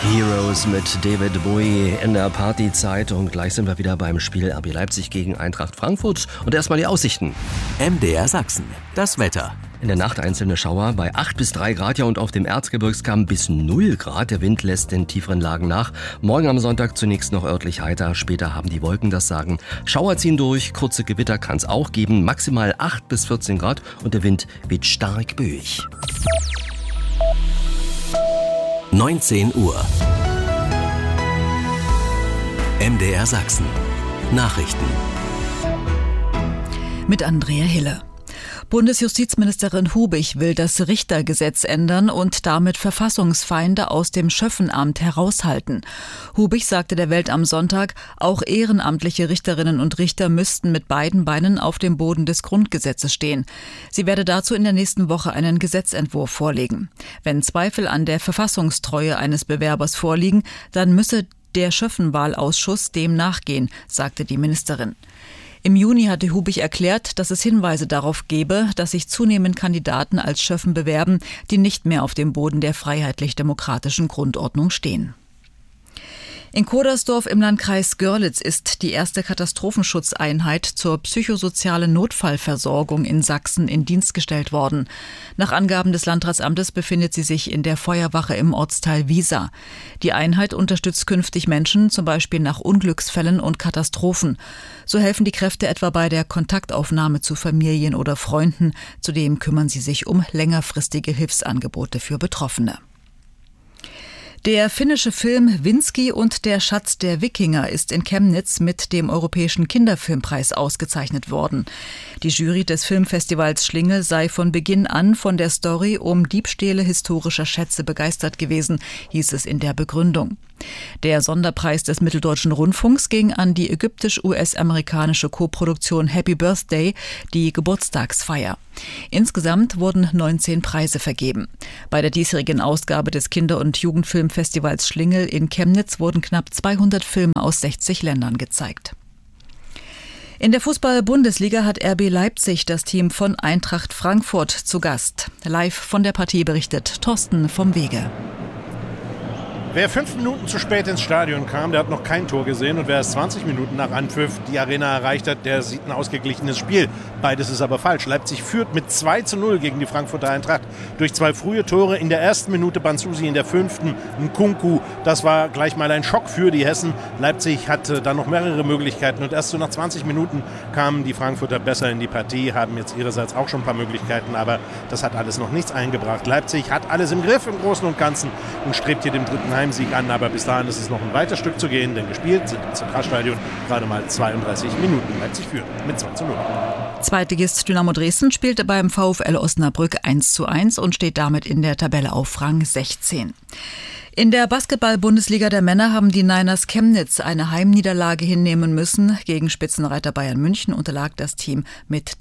Heroes mit David Bowie in der Partyzeit und gleich sind wir wieder beim Spiel RB Leipzig gegen Eintracht Frankfurt und erstmal die Aussichten. MDR Sachsen, das Wetter. In der Nacht einzelne Schauer bei 8 bis 3 Grad, ja, und auf dem Erzgebirgskamm bis 0 Grad. Der Wind lässt in tieferen Lagen nach. Morgen am Sonntag zunächst noch örtlich heiter, später haben die Wolken das Sagen. Schauer ziehen durch, kurze Gewitter kann es auch geben, maximal 8 bis 14 Grad und der Wind weht stark böig. 19 Uhr. MDR Sachsen. Nachrichten. Mit Andrea Hille. Bundesjustizministerin Hubig will das Richtergesetz ändern und damit Verfassungsfeinde aus dem Schöffenamt heraushalten. Hubig sagte der Welt am Sonntag, auch ehrenamtliche Richterinnen und Richter müssten mit beiden Beinen auf dem Boden des Grundgesetzes stehen. Sie werde dazu in der nächsten Woche einen Gesetzentwurf vorlegen. Wenn Zweifel an der Verfassungstreue eines Bewerbers vorliegen, dann müsse der Schöffenwahlausschuss dem nachgehen, sagte die Ministerin. Im Juni hatte Hubig erklärt, dass es Hinweise darauf gebe, dass sich zunehmend Kandidaten als Schöffen bewerben, die nicht mehr auf dem Boden der freiheitlich-demokratischen Grundordnung stehen. In Kodersdorf im Landkreis Görlitz ist die erste Katastrophenschutzeinheit zur psychosozialen Notfallversorgung in Sachsen in Dienst gestellt worden. Nach Angaben des Landratsamtes befindet sie sich in der Feuerwache im Ortsteil Wiesa. Die Einheit unterstützt künftig Menschen, zum Beispiel nach Unglücksfällen und Katastrophen. So helfen die Kräfte etwa bei der Kontaktaufnahme zu Familien oder Freunden. Zudem kümmern sie sich um längerfristige Hilfsangebote für Betroffene. Der finnische Film Vinski und der Schatz der Wikinger ist in Chemnitz mit dem Europäischen Kinderfilmpreis ausgezeichnet worden. Die Jury des Filmfestivals Schlingel sei von Beginn an von der Story um Diebstähle historischer Schätze begeistert gewesen, hieß es in der Begründung. Der Sonderpreis des Mitteldeutschen Rundfunks ging an die ägyptisch-US-amerikanische Koproduktion Happy Birthday, die Geburtstagsfeier. Insgesamt wurden 19 Preise vergeben. Bei der diesjährigen Ausgabe des Kinder- und Jugendfilmfestivals Schlingel in Chemnitz wurden knapp 200 Filme aus 60 Ländern gezeigt. In der Fußball-Bundesliga hat RB Leipzig das Team von Eintracht Frankfurt zu Gast. Live von der Partie berichtet Thorsten vom Wege. Wer 5 Minuten zu spät ins Stadion kam, der hat noch kein Tor gesehen. Und wer erst 20 Minuten nach Anpfiff die Arena erreicht hat, der sieht ein ausgeglichenes Spiel. Beides ist aber falsch. Leipzig führt mit 2:0 gegen die Frankfurter Eintracht. Durch 2 frühe Tore. In der ersten Minute Banzusi, in der 5. Nkunku. Das war gleich mal ein Schock für die Hessen. Leipzig hatte dann noch mehrere Möglichkeiten. Und erst so nach 20 Minuten kamen die Frankfurter besser in die Partie. Haben jetzt ihrerseits auch schon ein paar Möglichkeiten. Aber das hat alles noch nichts eingebracht. Leipzig hat alles im Griff im Großen und Ganzen und strebt hier dem 3. Heimsieg an, aber bis dahin ist es noch ein weiter Stück zu gehen, denn gespielt sind im Zentralstadion gerade mal 32 Minuten. Leipzig führt mit 2:0. Zweitligist Dynamo Dresden spielte beim VfL Osnabrück 1:1 und steht damit in der Tabelle auf Rang 16. In der Basketball-Bundesliga der Männer haben die Niners Chemnitz eine Heimniederlage hinnehmen müssen. Gegen Spitzenreiter Bayern München unterlag das Team mit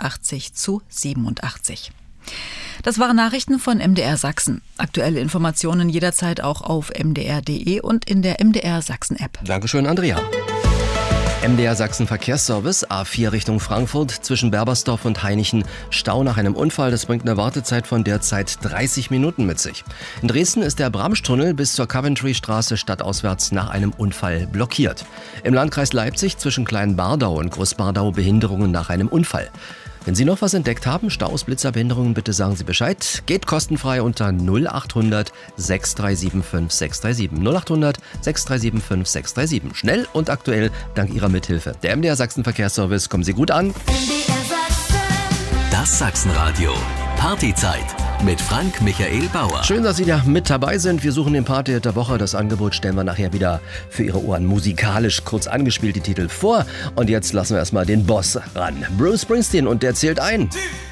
83:87. Das waren Nachrichten von MDR Sachsen. Aktuelle Informationen jederzeit auch auf mdr.de und in der MDR Sachsen-App. Dankeschön, Andrea. MDR Sachsen Verkehrsservice, A4 Richtung Frankfurt, zwischen Berbersdorf und Hainichen. Stau nach einem Unfall, das bringt eine Wartezeit von derzeit 30 Minuten mit sich. In Dresden ist der Bramstunnel bis zur Coventry-Straße stadtauswärts nach einem Unfall blockiert. Im Landkreis Leipzig zwischen Kleinbardau und Großbardau Behinderungen nach einem Unfall. Wenn Sie noch was entdeckt haben, Staus, Blitzer, Behinderungen, bitte sagen Sie Bescheid. Geht kostenfrei unter 0800 6375 637. 0800 6375 637. Schnell und aktuell dank Ihrer Mithilfe. Der MDR Sachsen Verkehrsservice. Kommen Sie gut an. Das Sachsenradio. Partyzeit mit Frank Michael Bauer. Schön, dass Sie da mit dabei sind. Wir suchen den Party der Woche. Das Angebot stellen wir nachher wieder für Ihre Ohren musikalisch kurz angespielt die Titel vor. Und jetzt lassen wir erstmal den Boss ran. Bruce Springsteen und der zählt ein.